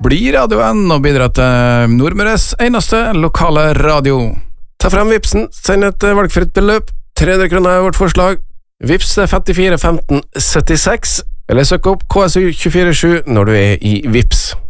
bli Radio N og bidra til Nordmøres eneste lokale radio. Ta frem Vipsen, send et valgfritt beløp. 300 kroner er vårt forslag. Vips 54 15 76, eller søk opp KSU 247 når du er i Vips.